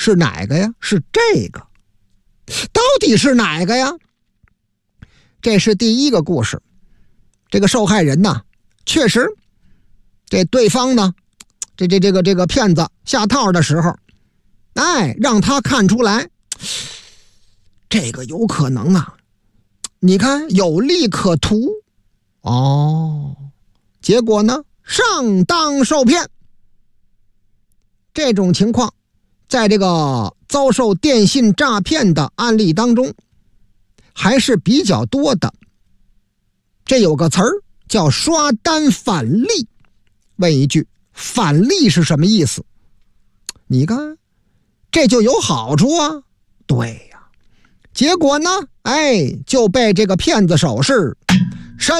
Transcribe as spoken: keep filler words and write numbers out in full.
是哪个呀？是这个。到底是哪个呀？这是第一个故事。这个受害人呢，确实这对方呢，这这这个这个骗子下套的时候，哎，让他看出来这个有可能啊，你看有利可图哦，结果呢上当受骗。这种情况在这个遭受电信诈骗的案例当中还是比较多的。这有个词儿叫刷单返利。问一句，返利是什么意思？你看这就有好处啊。对呀，结果呢，哎，就被这个骗子手势